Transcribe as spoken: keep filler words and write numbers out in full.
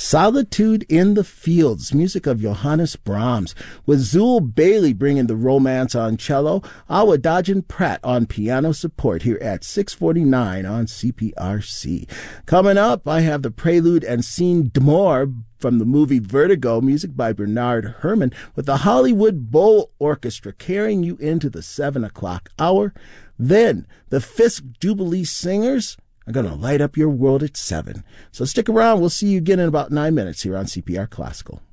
Solitude in the Fields, music of Johannes Brahms, with Zool Bailey bringing the romance on cello, Awadagin Pratt on piano support here at six forty-nine on C P R C. Coming up, I have the Prelude and Scene d'Amour from the movie Vertigo, music by Bernard Herrmann, with the Hollywood Bowl Orchestra carrying you into the seven o'clock hour. Then, the Fisk Jubilee Singers are going to light up your world at seven. So stick around. We'll see you again in about nine minutes here on C P R Classical.